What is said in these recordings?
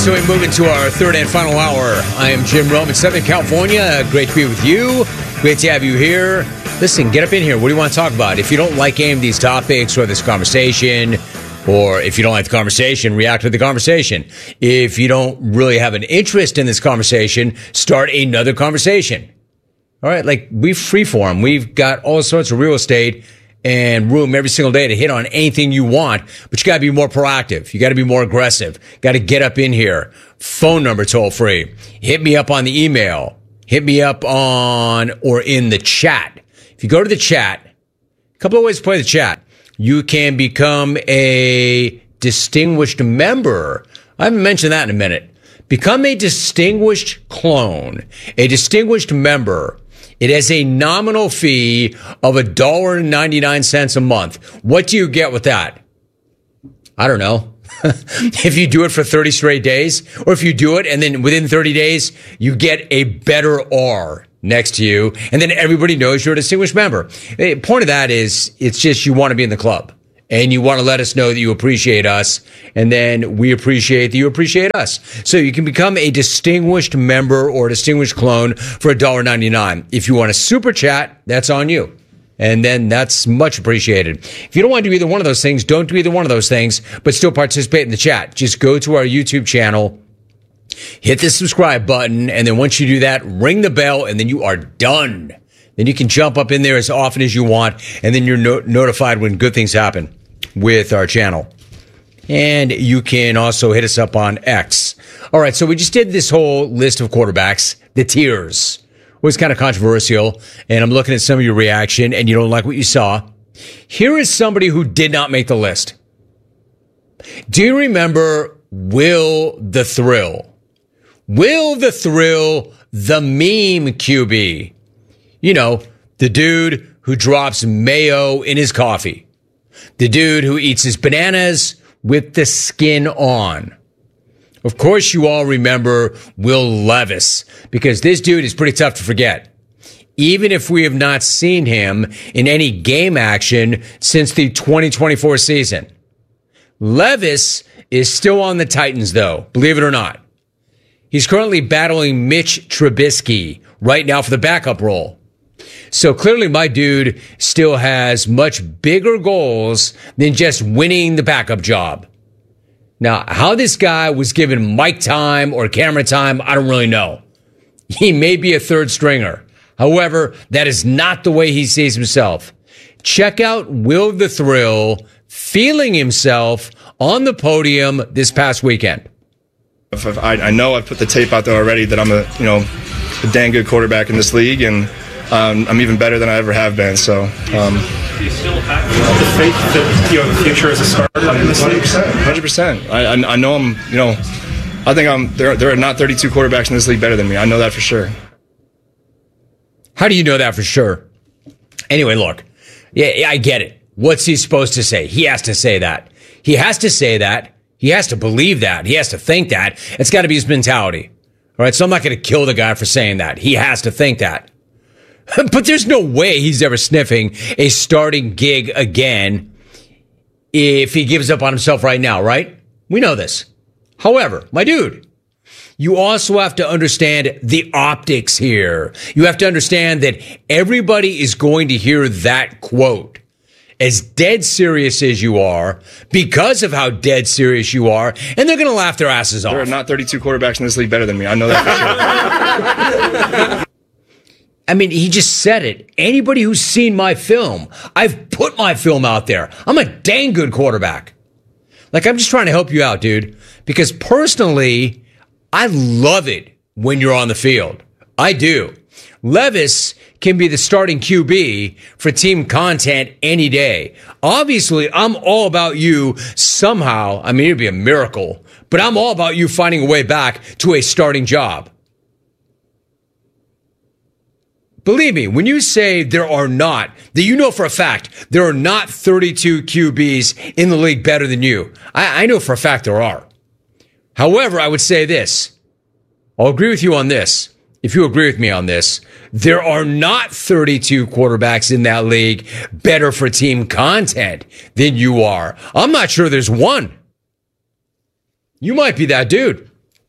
So we move into our third and final hour. I am Jim Rome in Southern California. Great to be with you. Great to have you here. Listen, get up in here. What do you want to talk about? If you don't like any of these topics or this conversation, or if you don't like the conversation, react to the conversation. If you don't really have an interest in this conversation, start another conversation. All right, like we freeform. We've got all sorts of real estate and room every single day to hit on anything you want, but you got to be more proactive. You got to be more aggressive. Got to get up in here. Phone number toll free. Hit me up on the email. Hit me up on or in the chat. If you go to the chat, a couple of ways to play the chat. You can become a distinguished member. I haven't mentioned that in a minute. Become a distinguished clone, a distinguished member. It has a nominal fee of $1.99 a month. What do you get with that? I don't know. If you do it for 30 straight days, or if you do it and then within 30 days, you get a better R next to you, and then everybody knows you're a distinguished member. The point of that is, it's just you want to be in the club. And you want to let us know that you appreciate us, and then we appreciate that you appreciate us. So you can become a distinguished member or a distinguished clone for $1.99. If you want to super chat, that's on you. And then that's much appreciated. If you don't want to do either one of those things, don't do either one of those things, but still participate in the chat. Just go to our YouTube channel, hit the subscribe button, and then once you do that, ring the bell, and then you are done. Then you can jump up in there as often as you want, and then you're notified when good things happen with our channel. And you can also hit us up on X. All right, so we just did this whole list of quarterbacks, the tiers. It was kind of controversial, and I'm looking at some of your reaction, and you don't like what you saw. Here is somebody who did not make the list. Do you remember Will the Thrill? Will the Thrill, the meme QB. You know, the dude who drops mayo in his coffee. The dude who eats his bananas with the skin on. Of course, you all remember Will Levis, because this dude is pretty tough to forget. Even if we have not seen him in any game action since the 2024 season. Levis is still on the Titans, though, believe it or not. He's currently battling Mitch Trubisky right now for the backup role. So clearly my dude still has much bigger goals than just winning the backup job. Now, how this guy was given mic time or camera time, I don't really know. He may be a third stringer. However, that is not the way he sees himself. Check out Will the Thrill feeling himself on the podium this past weekend. I know I've put the tape out there already that I'm a dang good quarterback in this league, and I'm even better than I ever have been. So, do you still have the faith that you have a future as a starter in this league? 100%. I know I'm. I think there are not 32 quarterbacks in this league better than me. I know that for sure. How do you know that for sure? Anyway, look. Yeah, I get it. What's he supposed to say? He has to say that. He has to say that. He has to believe that. He has to think that. It's got to be his mentality. All right. So I'm not going to kill the guy for saying that. He has to think that. But there's no way he's ever sniffing a starting gig again if he gives up on himself right now, right? We know this. However, my dude, you also have to understand the optics here. You have to understand that everybody is going to hear that quote. As dead serious as you are, because of how dead serious you are, and they're going to laugh their asses off. There are not 32 quarterbacks in this league better than me. I know that for sure. I mean, he just said it. Anybody who's seen my film, I've put my film out there. I'm a dang good quarterback. Like, I'm just trying to help you out, dude. Because personally, I love it when you're on the field. I do. Levis can be the starting QB for team content any day. Obviously, I'm all about you somehow. I mean, it'd be a miracle. But I'm all about you finding a way back to a starting job. Believe me, when you say there are not, that you know for a fact, there are not 32 QBs in the league better than you. I know for a fact there are. However, I would say this. I'll agree with you on this. If you agree with me on this, there are not 32 quarterbacks in that league better for team content than you are. I'm not sure there's one. You might be that dude.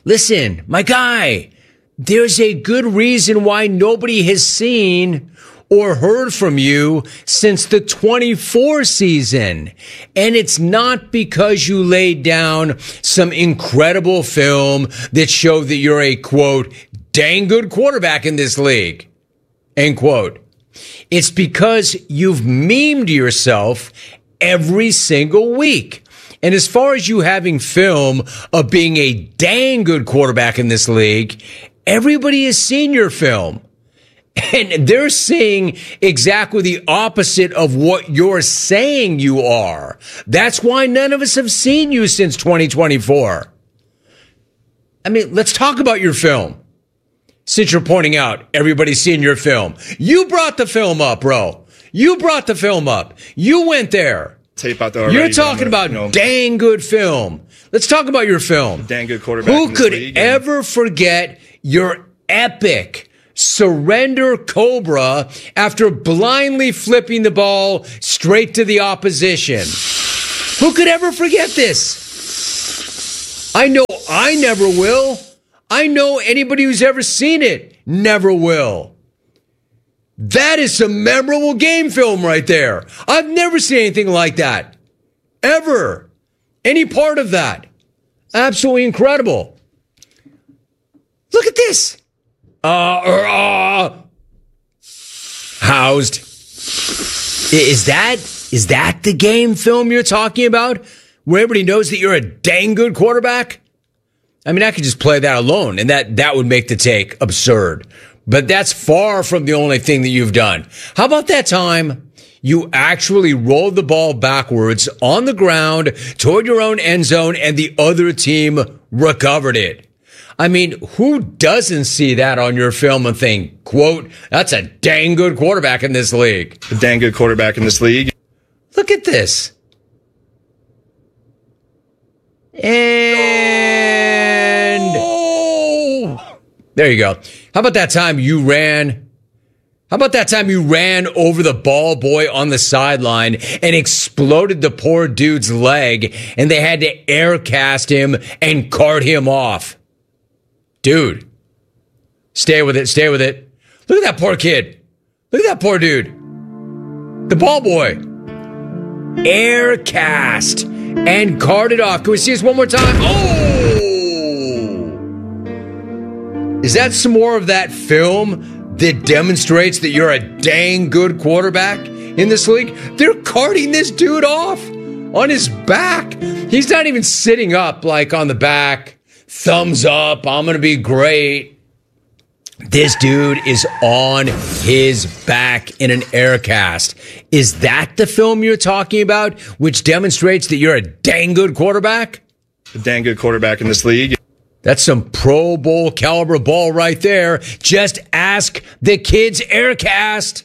Listen, my guy, there's a good reason why nobody has seen or heard from you since the 24 season. And it's not because you laid down some incredible film that showed that you're a, quote, dang good quarterback in this league, end quote. It's because you've memed yourself every single week. And as far as you having film of being a dang good quarterback in this league, everybody has seen your film. And they're seeing exactly the opposite of what you're saying you are. That's why none of us have seen you since 2024. I mean, let's talk about your film. Since you're pointing out everybody's seen your film. You brought the film up, bro. You brought the film up. You went there. Tape out there already. You're talking about dang good film. Let's talk about your film. Dang good quarterback. Who could ever forget your epic surrender cobra after blindly flipping the ball straight to the opposition? Who could ever forget this? I know I never will. I know anybody who's ever seen it never will. That is some memorable game film right there. I've never seen anything like that. Ever. Any part of that. Absolutely incredible. Look at this. Housed. Is that the game film you're talking about? Where everybody knows that you're a dang good quarterback? I mean, I could just play that alone, and that would make the take absurd. But that's far from the only thing that you've done. How about that time you actually rolled the ball backwards on the ground toward your own end zone and the other team recovered it? I mean, who doesn't see that on your film and think, quote, that's a dang good quarterback in this league? A dang good quarterback in this league. Look at this. And there you go. How about that time you ran? How about that time you ran over the ball boy on the sideline and exploded the poor dude's leg and they had to air cast him and cart him off? Dude, stay with it. Stay with it. Look at that poor kid. Look at that poor dude. The ball boy. Air cast and carted off. Can we see this one more time? Oh! Is that some more of that film that demonstrates that you're a dang good quarterback in this league? They're carting this dude off on his back. He's not even sitting up like on the back. Thumbs up. I'm going to be great. This dude is on his back in an air cast. Is that the film you're talking about, which demonstrates that you're a dang good quarterback? A dang good quarterback in this league. That's some Pro Bowl caliber ball right there. Just ask the kids air cast.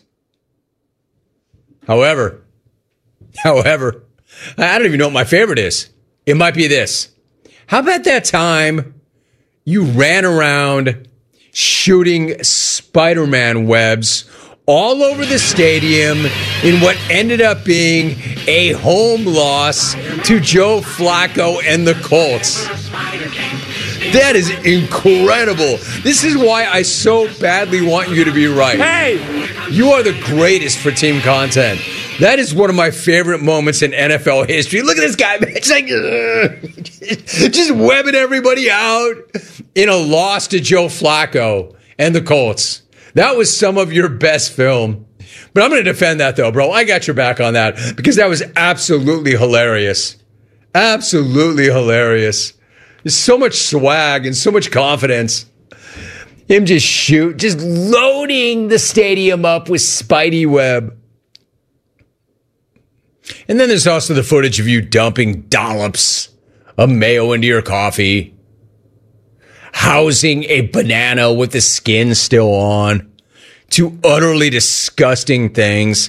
However, I don't even know what my favorite is. It might be this. How about that time you ran around shooting Spider-Man webs all over the stadium in what ended up being a home loss to Joe Flacco and the Colts? That is incredible. This is why I so badly want you to be right. Hey! You are the greatest for team content. That is one of my favorite moments in NFL history. Look at this guy, man. It's like, just webbing everybody out in a loss to Joe Flacco and the Colts. That was some of your best film. But I'm going to defend that, though, bro. I got your back on that because that was absolutely hilarious. Absolutely hilarious. There's so much swag and so much confidence. Him just loading the stadium up with Spidey web. And then there's also the footage of you dumping dollops of mayo into your coffee, housing a banana with the skin still on, two utterly disgusting things.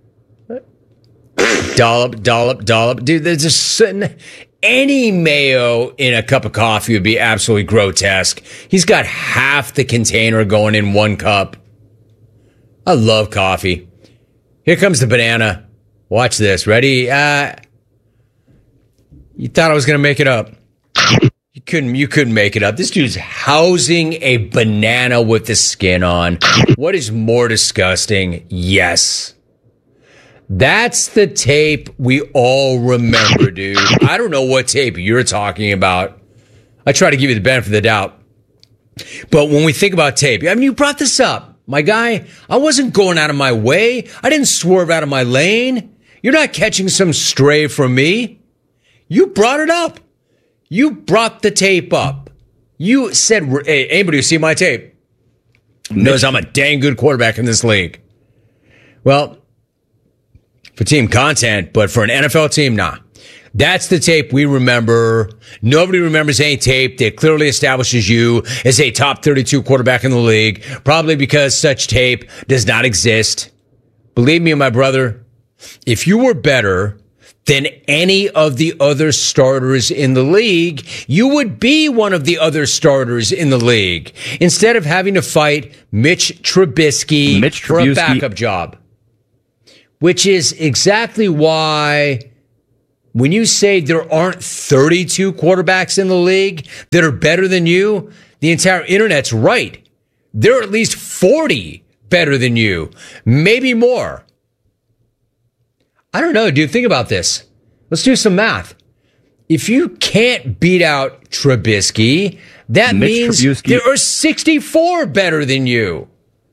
Dollop. Dude, there's just any mayo in a cup of coffee would be absolutely grotesque. He's got half the container going in one cup. I love coffee. Here comes the banana. Watch this. Ready? You thought I was going to make it up. You You couldn't make it up. This dude's housing a banana with the skin on. What is more disgusting? Yes. That's the tape we all remember, dude. I don't know what tape you're talking about. I try to give you the benefit of the doubt. But when we think about tape, I mean, you brought this up. My guy, I wasn't going out of my way. I didn't swerve out of my lane. You're not catching some stray from me. You brought it up. You brought the tape up. You said, hey, anybody who see my tape knows I'm a dang good quarterback in this league. Well, for team content, but for an NFL team, nah. That's the tape we remember. Nobody remembers any tape that clearly establishes you as a top 32 quarterback in the league, probably because such tape does not exist. Believe me, my brother, if you were better than any of the other starters in the league, you would be one of the other starters in the league instead of having to fight Mitch Trubisky for a backup job. Which is exactly why when you say there aren't 32 quarterbacks in the league that are better than you, the entire internet's right. There are at least 40 better than you, maybe more. I don't know, dude. Think about this. Let's do some math. If you can't beat out Trubisky, that means there are 64 better than you.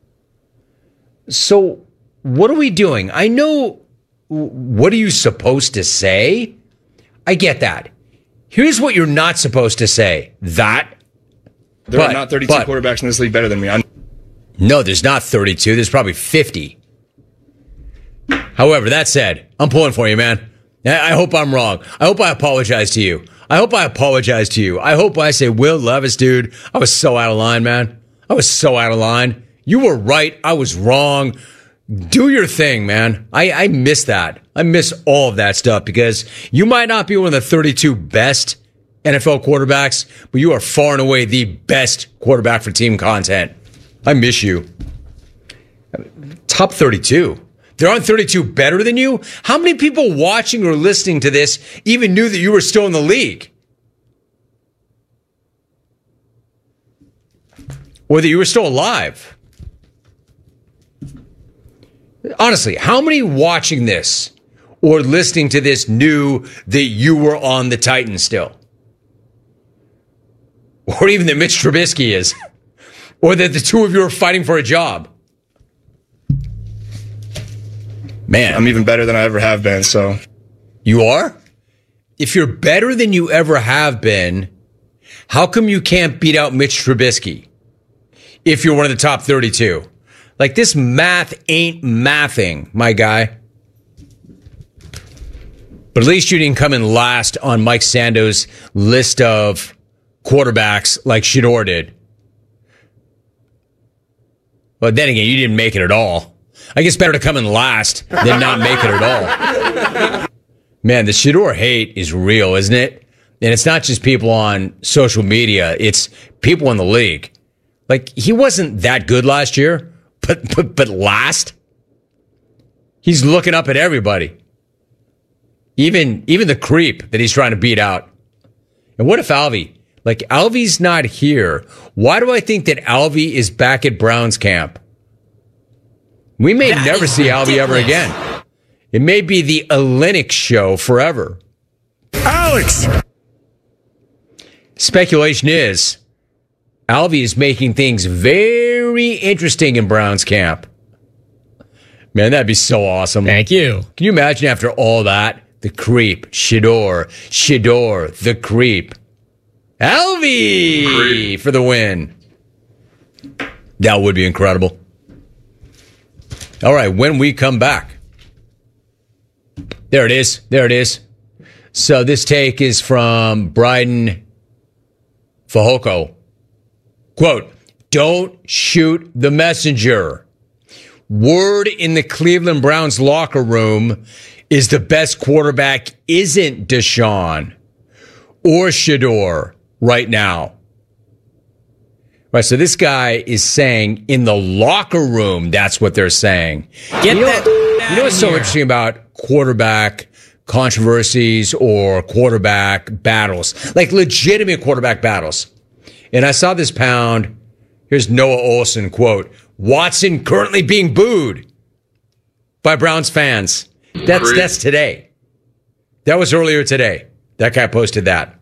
So what are we doing? I know, what are you supposed to say? I get that. Here's what you're not supposed to say. There are not 32 quarterbacks in this league better than me. No, there's not 32. There's probably 50. However, that said, I'm pulling for you, man. I hope I'm wrong. I hope I apologize to you. I hope I say, Will Levis, dude, I was so out of line, man. I was so out of line. You were right. I was wrong. Do your thing, man. I miss that. I miss all of that stuff because you might not be one of the 32 best NFL quarterbacks, but you are far and away the best quarterback for team content. I miss you. Top 32. There aren't 32 better than you? How many people watching or listening to this even knew that you were still in the league? Or that you were still alive? Honestly, how many watching this or listening to this knew that you were on the Titans still? Or even that Mitch Trubisky is? Or that the two of you are fighting for a job? Man. I'm even better than I ever have been, so. You are? If you're better than you ever have been, how come you can't beat out Mitch Trubisky if you're one of the top 32? Like, this math ain't mathing, my guy. But at least you didn't come in last on Mike Sando's list of quarterbacks like Shedeur did. But then again, you didn't make it at all. I guess better to come in last than not make it at all. Man, the Shedeur hate is real, isn't it? And it's not just people on social media. It's people in the league. Like, he wasn't that good last year, but last? He's looking up at everybody. Even the creep that he's trying to beat out. And what if Alvy? Like, Alvy's not here. Why do I think that Alvy is back at Browns camp? We may never see Alvy ever again. It may be the Olenek show forever. Alex! Speculation is Alvy is making things very interesting in Browns camp. Man, that'd be so awesome. Thank you. Can you imagine after all that? The creep, Shedeur, the creep. Alvy for the win. That would be incredible. All right, when we come back. There it is. So this take is from Bryden Fehoko. Quote, "Don't shoot the messenger. Word in the Cleveland Browns locker room is the best quarterback isn't Deshaun or Shedeur right now." Right, so this guy is saying in the locker room, that's what they're saying. You know what's so interesting about quarterback controversies or quarterback battles, like legitimate quarterback battles. And I saw this pound. Here's Noah Olsen, quote, Watson currently being booed by Browns fans. That's today. That was earlier today. That guy posted that.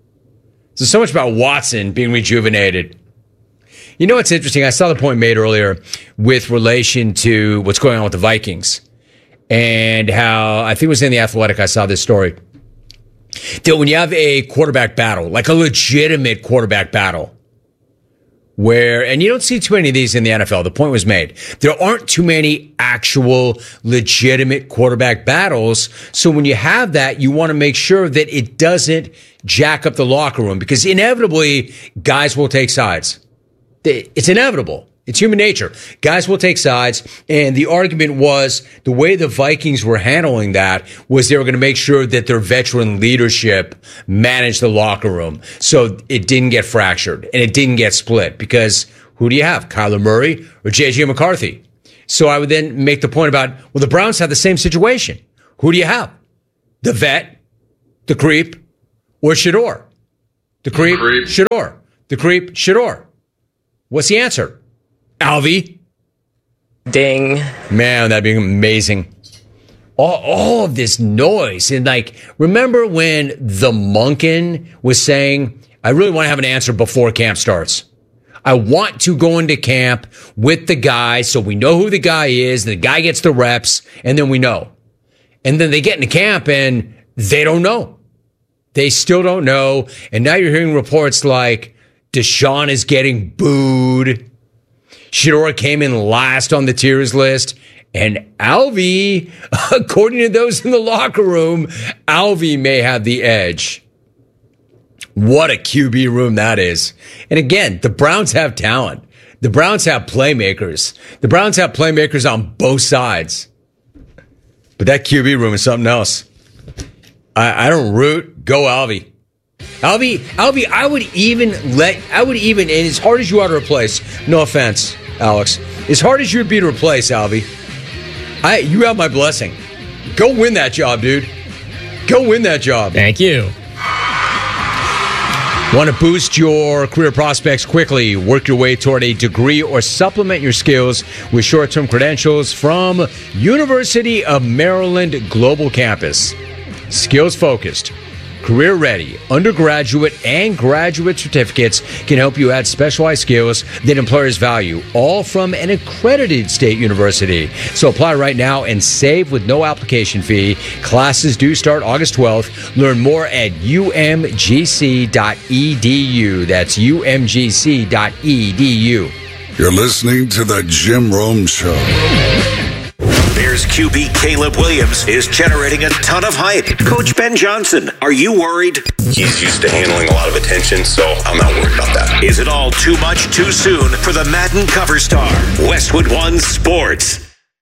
So much about Watson being rejuvenated. You know what's interesting? I saw the point made earlier with relation to what's going on with the Vikings and how, I think it was in The Athletic, I saw this story, that when you have a quarterback battle, like a legitimate quarterback battle, where, and you don't see too many of these in the NFL, the point was made. There aren't too many actual legitimate quarterback battles. So when you have that, you want to make sure that it doesn't jack up the locker room, because inevitably guys will take sides. It's inevitable. It's human nature. Guys will take sides. And the argument was the way the Vikings were handling that was they were going to make sure that their veteran leadership managed the locker room so it didn't get fractured and it didn't get split. Because who do you have? Kyler Murray or J.J. McCarthy? So I would then make the point about, well, the Browns have the same situation. Who do you have? The vet, the creep, or Shedeur? The creep, Shedeur. The creep, Shedeur. What's the answer? Alvy. Ding. Man, that'd be amazing. All of this noise. And like, remember when the Monken was saying, I really want to have an answer before camp starts. I want to go into camp with the guy so we know who the guy is, and the guy gets the reps, and then we know. And then they get into camp and they don't know. They still don't know. And now you're hearing reports like Deshaun is getting booed. Shedeur came in last on the tiers list. And Alvy, according to those in the locker room, Alvy may have the edge. What a QB room that is. And again, the Browns have talent. The Browns have playmakers. The Browns have playmakers on both sides. But that QB room is something else. I don't root. Go Alvy. Alvy, I would even, and as hard as you are to replace, no offense, Alex, as hard as you would be to replace, Alvy, you have my blessing. Go win that job, dude. Go win that job. Thank you. Want to boost your career prospects quickly? Work your way toward a degree or supplement your skills with short-term credentials from University of Maryland Global Campus. Skills-focused, career-ready, undergraduate and graduate certificates can help you add specialized skills that employers value, all from an accredited state university. So apply right now and save with no application fee. Classes do start August 12th. Learn more at umgc.edu. That's umgc.edu. You're listening to The Jim Rome Show. Bears QB Caleb Williams is generating a ton of hype. Coach Ben Johnson, are you worried? He's used to handling a lot of attention, so I'm not worried about that. Is it all too much too soon for the Madden cover star? Westwood One Sports.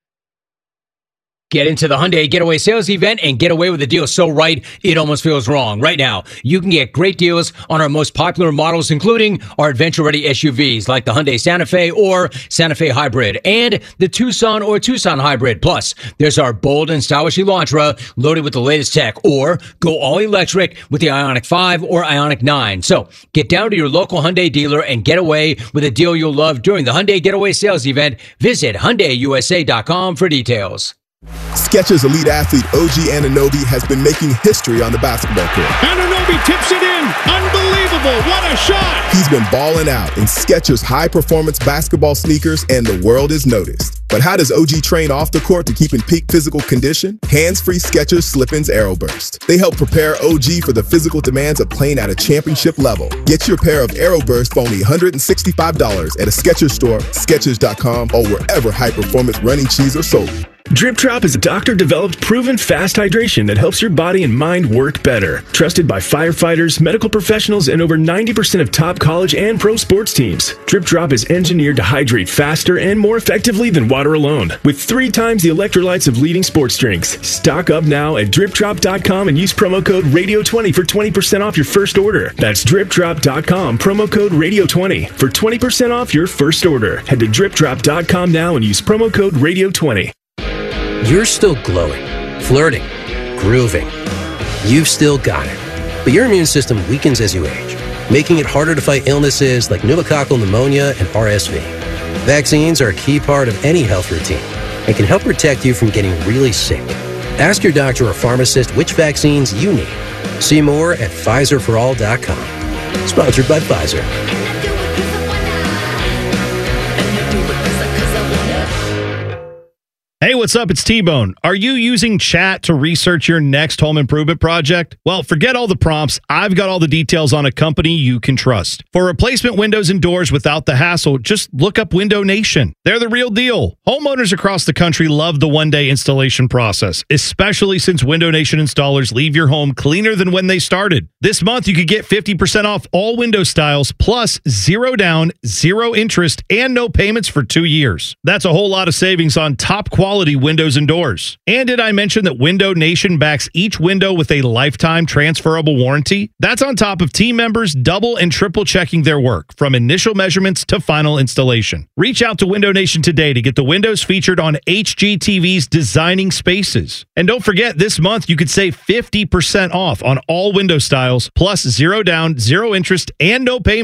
Get into the Hyundai Getaway Sales Event and get away with a deal so right, it almost feels wrong. Right now, you can get great deals on our most popular models, including our adventure-ready SUVs like the Hyundai Santa Fe or Santa Fe Hybrid and the Tucson or Tucson Hybrid. Plus, there's our bold and stylish Elantra loaded with the latest tech, or go all-electric with the Ioniq 5 or Ioniq 9. So, get down to your local Hyundai dealer and get away with a deal you'll love during the Hyundai Getaway Sales Event. Visit HyundaiUSA.com for details. Skechers elite athlete OG Anunoby has been making history on the basketball court. Anunoby tips it in. Unbelievable. What a shot. He's been balling out in Skechers high-performance basketball sneakers, and the world is noticed. But how does OG train off the court to keep in peak physical condition? Hands-free Skechers Slip-ins Aeroburst. They help prepare OG for the physical demands of playing at a championship level. Get your pair of Aeroburst for only $165 at a Skechers store, Skechers.com, or wherever high-performance running shoes are sold. Drip Drop is a doctor-developed, proven fast hydration that helps your body and mind work better. Trusted by firefighters, medical professionals, and over 90% of top college and pro sports teams. Drip Drop is engineered to hydrate faster and more effectively than water alone, with 3 times the electrolytes of leading sports drinks. Stock up now at DripDrop.com and use promo code RADIO20 for 20% off your first order. That's DripDrop.com, promo code RADIO20 for 20% off your first order. Head to DripDrop.com now and use promo code RADIO20. You're still glowing, flirting, grooving. You've still got it, but your immune system weakens as you age, making it harder to fight illnesses like pneumococcal pneumonia and RSV. Vaccines are a key part of any health routine and can help protect you from getting really sick. Ask your doctor or pharmacist which vaccines you need. See more at PfizerForAll.com. Sponsored by Pfizer. Hey, what's up? It's T-Bone. Are you using chat to research your next home improvement project? Well, forget all the prompts. I've got all the details on a company you can trust. For replacement windows and doors without the hassle, just look up Window Nation. They're the real deal. Homeowners across the country love the one-day installation process, especially since Window Nation installers leave your home cleaner than when they started. This month, you could get 50% off all window styles, plus 0 down, 0 interest, and no payments for 2 years. That's a whole lot of savings on top quality windows and doors. And did I mention that Window Nation backs each window with a lifetime transferable warranty? That's on top of team members double and triple checking their work, from initial measurements to final installation. Reach out to Window Nation today to get the windows featured on HGTV's Designing Spaces. And don't forget, this month you could save 50% off on all window styles, plus 0 down, 0 interest, and no payment.